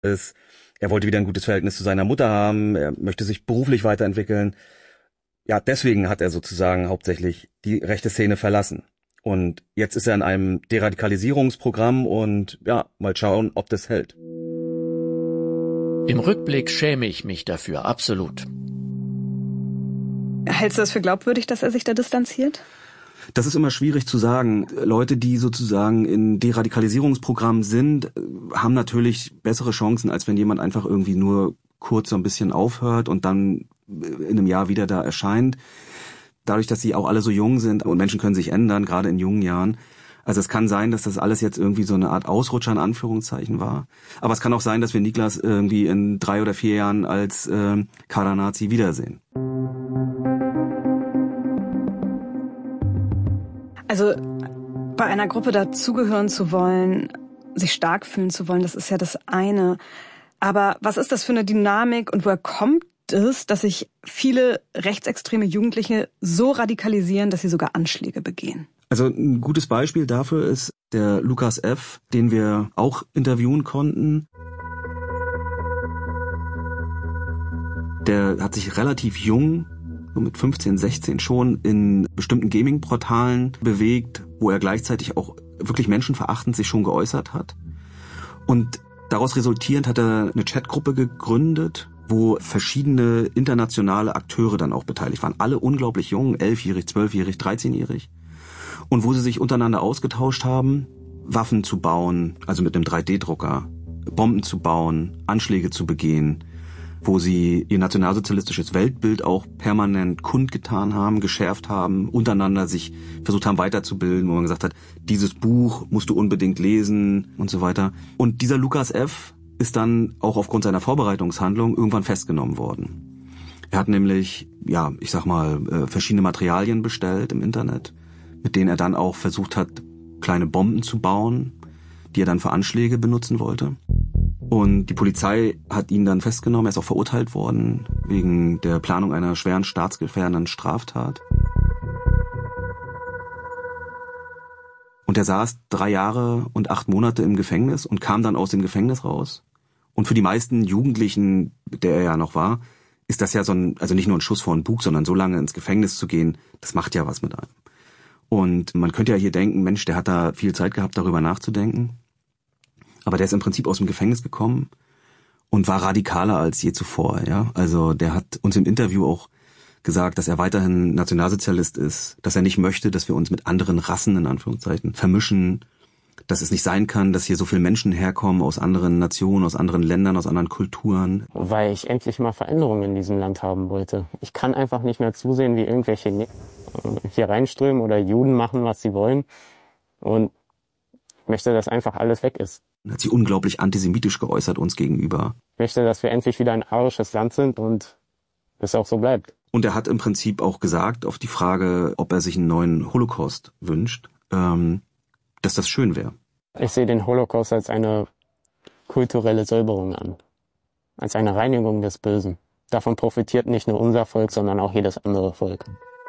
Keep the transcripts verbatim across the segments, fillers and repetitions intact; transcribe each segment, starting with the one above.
ist. Er wollte wieder ein gutes Verhältnis zu seiner Mutter haben, er möchte sich beruflich weiterentwickeln. Ja, deswegen hat er sozusagen hauptsächlich die rechte Szene verlassen. Und jetzt ist er in einem Deradikalisierungsprogramm und ja, mal schauen, ob das hält. Im Rückblick schäme ich mich dafür, absolut. Hältst du das für glaubwürdig, dass er sich da distanziert? Das ist immer schwierig zu sagen. Leute, die sozusagen in Deradikalisierungsprogrammen sind, haben natürlich bessere Chancen, als wenn jemand einfach irgendwie nur kurz so ein bisschen aufhört und dann in einem Jahr wieder da erscheint. Dadurch, dass sie auch alle so jung sind und Menschen können sich ändern, gerade in jungen Jahren. Also es kann sein, dass das alles jetzt irgendwie so eine Art Ausrutscher in Anführungszeichen war. Aber es kann auch sein, dass wir Niklas irgendwie in drei oder vier Jahren als äh, Kader-Nazi wiedersehen. Also bei einer Gruppe dazugehören zu wollen, sich stark fühlen zu wollen, das ist ja das eine. Aber was ist das für eine Dynamik und woher kommt es, dass sich viele rechtsextreme Jugendliche so radikalisieren, dass sie sogar Anschläge begehen? Also ein gutes Beispiel dafür ist der Lukas F., den wir auch interviewen konnten. Der hat sich relativ jung, so mit fünfzehn, sechzehn schon, in bestimmten Gaming-Portalen bewegt, wo er gleichzeitig auch wirklich menschenverachtend sich schon geäußert hat. Und daraus resultierend hat er eine Chatgruppe gegründet, wo verschiedene internationale Akteure dann auch beteiligt waren. Alle unglaublich jung, elfjährig, zwölfjährig, dreizehnjährig. Und wo sie sich untereinander ausgetauscht haben, Waffen zu bauen, also mit einem drei D Drucker, Bomben zu bauen, Anschläge zu begehen, wo sie ihr nationalsozialistisches Weltbild auch permanent kundgetan haben, geschärft haben, untereinander sich versucht haben weiterzubilden, wo man gesagt hat, dieses Buch musst du unbedingt lesen und so weiter. Und dieser Lukas F. ist dann auch aufgrund seiner Vorbereitungshandlung irgendwann festgenommen worden. Er hat nämlich, ja, ich sag mal, verschiedene Materialien bestellt im Internet, mit denen er dann auch versucht hat, kleine Bomben zu bauen, die er dann für Anschläge benutzen wollte. Und die Polizei hat ihn dann festgenommen, er ist auch verurteilt worden, wegen der Planung einer schweren staatsgefährdenden Straftat. Und er saß drei Jahre und acht Monate im Gefängnis und kam dann aus dem Gefängnis raus. Und für die meisten Jugendlichen, der er ja noch war, ist das ja so ein, also nicht nur ein Schuss vor den Bug, sondern so lange ins Gefängnis zu gehen, das macht ja was mit einem. Und man könnte ja hier denken, Mensch, der hat da viel Zeit gehabt, darüber nachzudenken. Aber der ist im Prinzip aus dem Gefängnis gekommen und war radikaler als je zuvor, ja. Also der hat uns im Interview auch gesagt, dass er weiterhin Nationalsozialist ist, dass er nicht möchte, dass wir uns mit anderen Rassen, in Anführungszeichen, vermischen, dass es nicht sein kann, dass hier so viele Menschen herkommen aus anderen Nationen, aus anderen Ländern, aus anderen Kulturen. Weil ich endlich mal Veränderungen in diesem Land haben wollte. Ich kann einfach nicht mehr zusehen, wie irgendwelche ne- hier reinströmen oder Juden machen, was sie wollen. Und ich möchte, dass einfach alles weg ist. Er hat sich unglaublich antisemitisch geäußert uns gegenüber. Ich möchte, dass wir endlich wieder ein arisches Land sind und es auch so bleibt. Und er hat im Prinzip auch gesagt, auf die Frage, ob er sich einen neuen Holocaust wünscht, ähm, dass das schön wäre. Ich sehe den Holocaust als eine kulturelle Säuberung an. Als eine Reinigung des Bösen. Davon profitiert nicht nur unser Volk, sondern auch jedes andere Volk.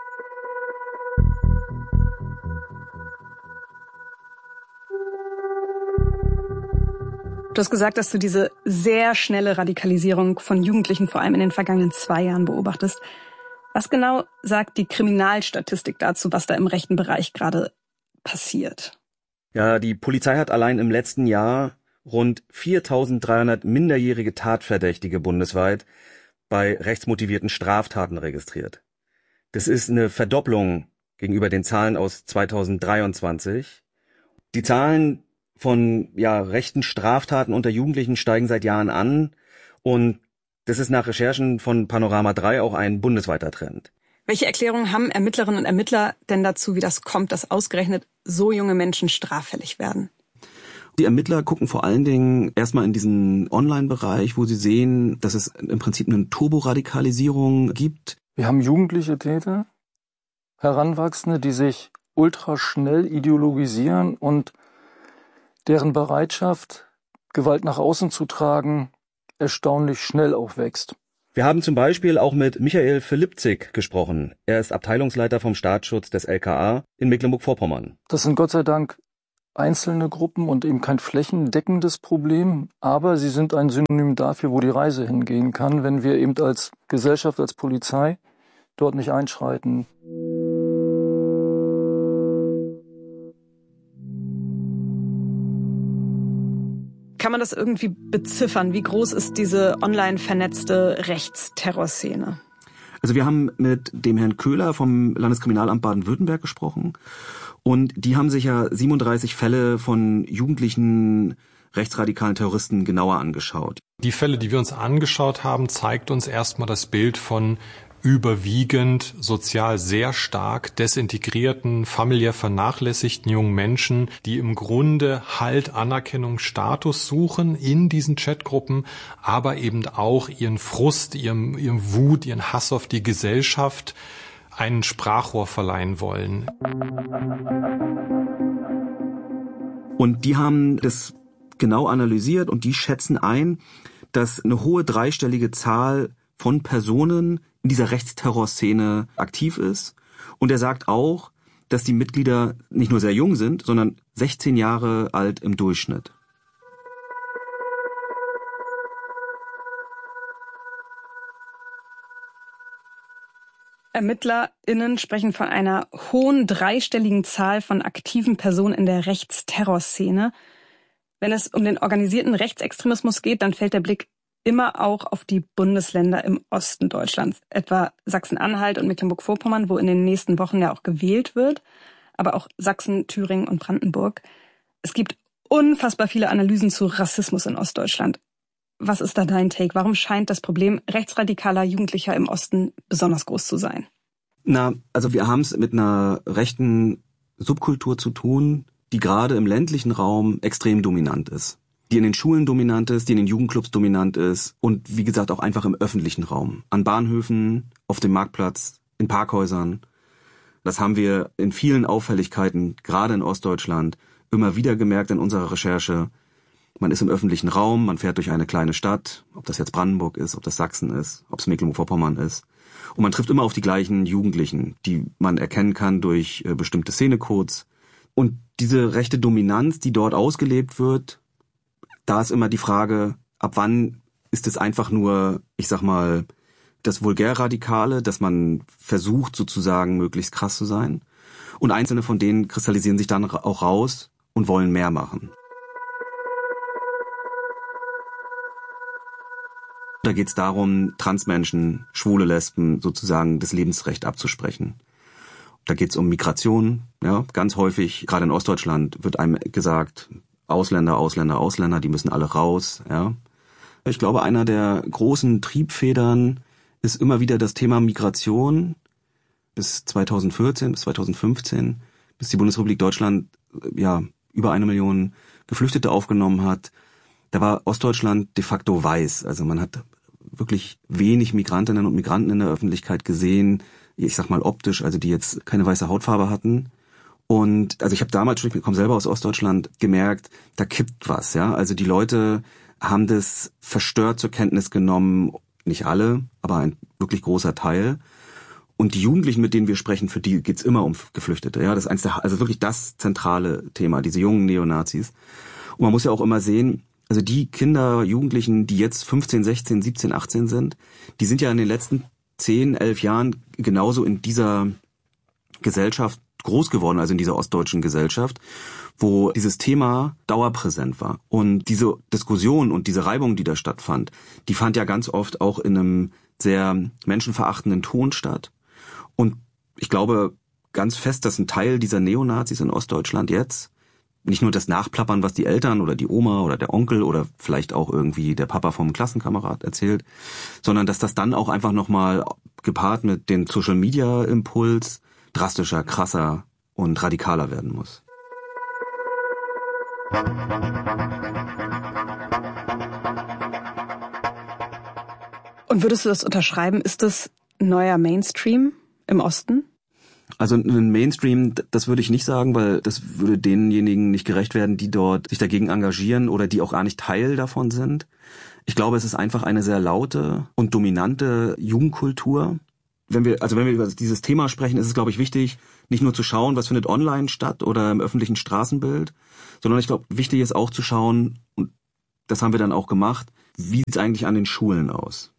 Du hast gesagt, dass du diese sehr schnelle Radikalisierung von Jugendlichen vor allem in den vergangenen zwei Jahren beobachtest. Was genau sagt die Kriminalstatistik dazu, was da im rechten Bereich gerade passiert? Ja, die Polizei hat allein im letzten Jahr rund viertausenddreihundert minderjährige Tatverdächtige bundesweit bei rechtsmotivierten Straftaten registriert. Das ist eine Verdopplung gegenüber den Zahlen aus zweitausenddreiundzwanzig. Die Zahlen von ja rechten Straftaten unter Jugendlichen steigen seit Jahren an und das ist nach Recherchen von Panorama drei auch ein bundesweiter Trend. Welche Erklärungen haben Ermittlerinnen und Ermittler denn dazu, wie das kommt, dass ausgerechnet so junge Menschen straffällig werden? Die Ermittler gucken vor allen Dingen erstmal in diesen Online-Bereich, wo sie sehen, dass es im Prinzip eine Turboradikalisierung gibt. Wir haben jugendliche Täter, Heranwachsende, die sich ultraschnell ideologisieren und deren Bereitschaft, Gewalt nach außen zu tragen, erstaunlich schnell auch wächst. Wir haben zum Beispiel auch mit Michael Philippzig gesprochen. Er ist Abteilungsleiter vom Staatsschutz des L K A in Mecklenburg-Vorpommern. Das sind Gott sei Dank einzelne Gruppen und eben kein flächendeckendes Problem, aber sie sind ein Synonym dafür, wo die Reise hingehen kann, wenn wir eben als Gesellschaft, als Polizei dort nicht einschreiten. Kann man das irgendwie beziffern? Wie groß ist diese online vernetzte Rechtsterrorszene? Also wir haben mit dem Herrn Köhler vom Landeskriminalamt Baden-Württemberg gesprochen und die haben sich ja siebenunddreißig Fälle von jugendlichen rechtsradikalen Terroristen genauer angeschaut. Die Fälle, die wir uns angeschaut haben, zeigt uns erstmal das Bild von überwiegend sozial sehr stark desintegrierten, familiär vernachlässigten jungen Menschen, die im Grunde Halt, Anerkennung, Status suchen in diesen Chatgruppen, aber eben auch ihren Frust, ihren, ihren Wut, ihren Hass auf die Gesellschaft einen Sprachrohr verleihen wollen. Und die haben das genau analysiert und die schätzen ein, dass eine hohe dreistellige Zahl von Personen in dieser Rechtsterrorszene aktiv ist. Und er sagt auch, dass die Mitglieder nicht nur sehr jung sind, sondern sechzehn Jahre alt im Durchschnitt. ErmittlerInnen sprechen von einer hohen dreistelligen Zahl von aktiven Personen in der Rechtsterrorszene. Wenn es um den organisierten Rechtsextremismus geht, dann fällt der Blick immer auch auf die Bundesländer im Osten Deutschlands, etwa Sachsen-Anhalt und Mecklenburg-Vorpommern, wo in den nächsten Wochen ja auch gewählt wird, aber auch Sachsen, Thüringen und Brandenburg. Es gibt unfassbar viele Analysen zu Rassismus in Ostdeutschland. Was ist da dein Take? Warum scheint das Problem rechtsradikaler Jugendlicher im Osten besonders groß zu sein? Na, also wir haben es mit einer rechten Subkultur zu tun, die gerade im ländlichen Raum extrem dominant ist. Die in den Schulen dominant ist, die in den Jugendclubs dominant ist und wie gesagt auch einfach im öffentlichen Raum. An Bahnhöfen, auf dem Marktplatz, in Parkhäusern. Das haben wir in vielen Auffälligkeiten, gerade in Ostdeutschland, immer wieder gemerkt in unserer Recherche. Man ist im öffentlichen Raum, man fährt durch eine kleine Stadt, ob das jetzt Brandenburg ist, ob das Sachsen ist, ob es Mecklenburg-Vorpommern ist. Und man trifft immer auf die gleichen Jugendlichen, die man erkennen kann durch äh, bestimmte Szenecodes. Und diese rechte Dominanz, die dort ausgelebt wird, da ist immer die Frage, ab wann ist es einfach nur, ich sag mal, das Vulgärradikale, dass man versucht sozusagen möglichst krass zu sein. Und einzelne von denen kristallisieren sich dann auch raus und wollen mehr machen. Da geht es darum, Transmenschen, schwule Lesben sozusagen das Lebensrecht abzusprechen. Da geht es um Migration, ja, ganz häufig, gerade in Ostdeutschland wird einem gesagt, Ausländer, Ausländer, Ausländer, die müssen alle raus, ja. Ich glaube, einer der großen Triebfedern ist immer wieder das Thema Migration. Bis zweitausendvierzehn, bis zweitausendfünfzehn, bis die Bundesrepublik Deutschland ja über eine Million Geflüchtete aufgenommen hat, da war Ostdeutschland de facto weiß. Also man hat wirklich wenig Migrantinnen und Migranten in der Öffentlichkeit gesehen, ich sag mal optisch, also die jetzt keine weiße Hautfarbe hatten. Und also ich habe damals schon, ich komme selber aus Ostdeutschland, gemerkt, da kippt was, ja. Also die Leute haben das verstört zur Kenntnis genommen, nicht alle, aber ein wirklich großer Teil. Und die Jugendlichen, mit denen wir sprechen, für die geht's immer um Geflüchtete, ja. Das ist eins der, also wirklich das zentrale Thema, diese jungen Neonazis. Und man muss ja auch immer sehen, also die Kinder, Jugendlichen, die jetzt fünfzehn, sechzehn, siebzehn, achtzehn sind, die sind ja in den letzten zehn, elf Jahren genauso in dieser Gesellschaft groß geworden, also in dieser ostdeutschen Gesellschaft, wo dieses Thema dauerpräsent war. Und diese Diskussion und diese Reibung, die da stattfand, die fand ja ganz oft auch in einem sehr menschenverachtenden Ton statt. Und ich glaube ganz fest, dass ein Teil dieser Neonazis in Ostdeutschland jetzt nicht nur das Nachplappern, was die Eltern oder die Oma oder der Onkel oder vielleicht auch irgendwie der Papa vom Klassenkamerad erzählt, sondern dass das dann auch einfach nochmal gepaart mit dem Social-Media-Impuls drastischer, krasser und radikaler werden muss. Und würdest du das unterschreiben? Ist das neuer Mainstream im Osten? Also ein Mainstream, das würde ich nicht sagen, weil das würde denjenigen nicht gerecht werden, die dort sich dagegen engagieren oder die auch gar nicht Teil davon sind. Ich glaube, es ist einfach eine sehr laute und dominante Jugendkultur, wenn wir, also wenn wir über dieses Thema sprechen, ist es, glaube ich, wichtig, nicht nur zu schauen, was findet online statt oder im öffentlichen Straßenbild, sondern ich glaube, wichtig ist auch zu schauen, und das haben wir dann auch gemacht, wie sieht es eigentlich an den Schulen aus?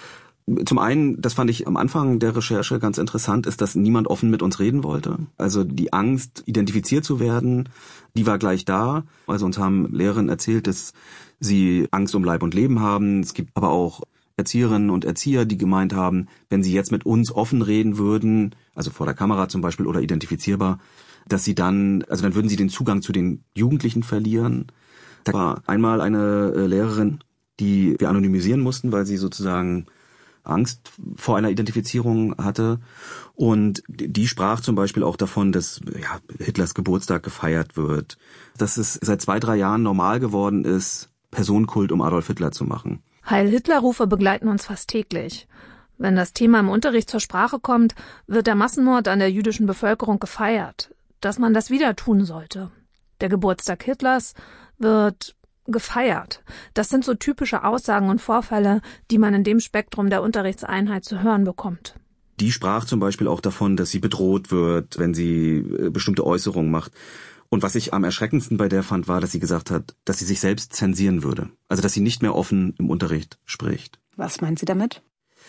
Zum einen, das fand ich am Anfang der Recherche ganz interessant, ist, dass niemand offen mit uns reden wollte. Also die Angst, identifiziert zu werden, die war gleich da. Also uns haben Lehrerinnen erzählt, dass sie Angst um Leib und Leben haben. Es gibt aber auch Erzieherinnen und Erzieher, die gemeint haben, wenn sie jetzt mit uns offen reden würden, also vor der Kamera zum Beispiel oder identifizierbar, dass sie dann, also dann würden sie den Zugang zu den Jugendlichen verlieren. Da war einmal eine Lehrerin, die wir anonymisieren mussten, weil sie sozusagen Angst vor einer Identifizierung hatte. Und die sprach zum Beispiel auch davon, dass ja, Hitlers Geburtstag gefeiert wird, dass es seit zwei, drei Jahren normal geworden ist, Personenkult um Adolf Hitler zu machen. Heil-Hitler-Rufe begleiten uns fast täglich. Wenn das Thema im Unterricht zur Sprache kommt, wird der Massenmord an der jüdischen Bevölkerung gefeiert, dass man das wieder tun sollte. Der Geburtstag Hitlers wird gefeiert. Das sind so typische Aussagen und Vorfälle, die man in dem Spektrum der Unterrichtseinheit zu hören bekommt. Die sprach zum Beispiel auch davon, dass sie bedroht wird, wenn sie bestimmte Äußerungen macht. Und was ich am erschreckendsten bei der fand, war, dass sie gesagt hat, dass sie sich selbst zensieren würde. Also, dass sie nicht mehr offen im Unterricht spricht. Was meint sie damit?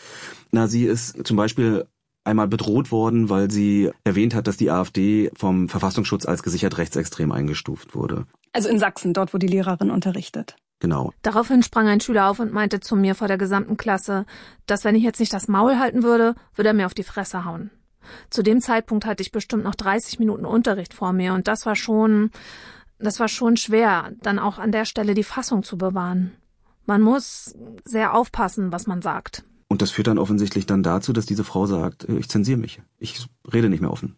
Na, sie ist zum Beispiel einmal bedroht worden, weil sie erwähnt hat, dass die AfD vom Verfassungsschutz als gesichert rechtsextrem eingestuft wurde. Also in Sachsen, dort, wo die Lehrerin unterrichtet. Genau. Daraufhin sprang ein Schüler auf und meinte zu mir vor der gesamten Klasse, dass wenn ich jetzt nicht das Maul halten würde, würde er mir auf die Fresse hauen. Zu dem Zeitpunkt hatte ich bestimmt noch dreißig Minuten Unterricht vor mir und das war schon, das war schon schwer, dann auch an der Stelle die Fassung zu bewahren. Man muss sehr aufpassen, was man sagt. Und das führt dann offensichtlich dann dazu, dass diese Frau sagt, ich zensiere mich, ich rede nicht mehr offen.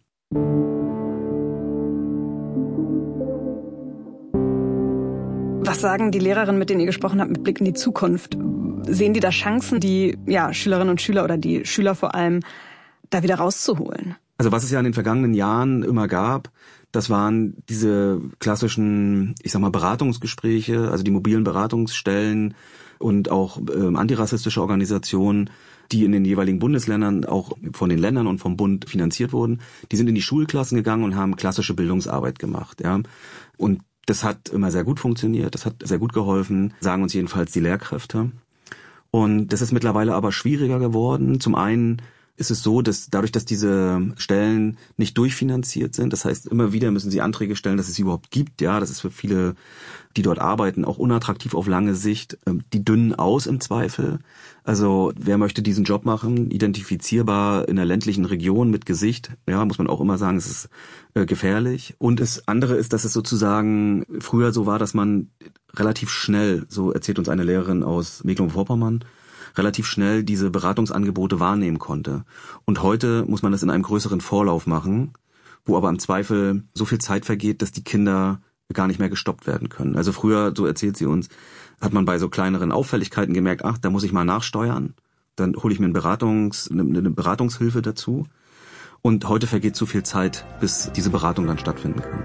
Was sagen die Lehrerinnen, mit denen ihr gesprochen habt, mit Blick in die Zukunft? Sehen die da Chancen, die ja, Schülerinnen und Schüler oder die Schüler vor allem da wieder rauszuholen? Also was es ja in den vergangenen Jahren immer gab, das waren diese klassischen, ich sag mal, Beratungsgespräche, also die mobilen Beratungsstellen und auch äh, antirassistische Organisationen, die in den jeweiligen Bundesländern auch von den Ländern und vom Bund finanziert wurden. Die sind in die Schulklassen gegangen und haben klassische Bildungsarbeit gemacht. Ja, und das hat immer sehr gut funktioniert, das hat sehr gut geholfen, sagen uns jedenfalls die Lehrkräfte. Und das ist mittlerweile aber schwieriger geworden. Zum einen ist es so, dass dadurch, dass diese Stellen nicht durchfinanziert sind, das heißt, immer wieder müssen sie Anträge stellen, dass es sie überhaupt gibt. Ja, das ist für viele, die dort arbeiten, auch unattraktiv auf lange Sicht. Die dünnen aus im Zweifel. Also wer möchte diesen Job machen? Identifizierbar in einer ländlichen Region mit Gesicht. Ja, muss man auch immer sagen, es ist äh, gefährlich. Und das andere ist, dass es sozusagen früher so war, dass man relativ schnell, so erzählt uns eine Lehrerin aus Mecklenburg-Vorpommern, relativ schnell diese Beratungsangebote wahrnehmen konnte. Und heute muss man das in einem größeren Vorlauf machen, wo aber im Zweifel so viel Zeit vergeht, dass die Kinder gar nicht mehr gestoppt werden können. Also früher, so erzählt sie uns, hat man bei so kleineren Auffälligkeiten gemerkt, ach, da muss ich mal nachsteuern. Dann hole ich mir eine, Beratungs-, eine Beratungshilfe dazu. Und heute vergeht zu viel Zeit, bis diese Beratung dann stattfinden kann.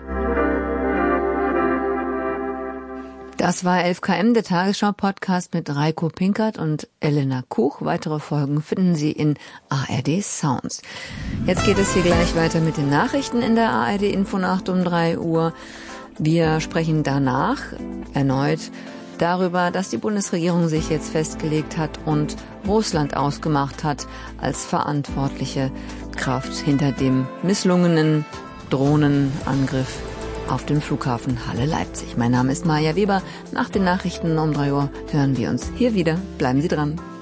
Das war elf Kilometer, der Tagesschau-Podcast mit Reiko Pinkert und Elena Kuch. Weitere Folgen finden Sie in A R D Sounds. Jetzt geht es hier gleich weiter mit den Nachrichten in der A R D Infonacht um drei Uhr. Wir sprechen danach erneut darüber, dass die Bundesregierung sich jetzt festgelegt hat und Russland ausgemacht hat als verantwortliche Kraft hinter dem misslungenen Drohnenangriff auf dem Flughafen Halle-Leipzig. Mein Name ist Maja Weber. Nach den Nachrichten um drei Uhr hören wir uns hier wieder. Bleiben Sie dran.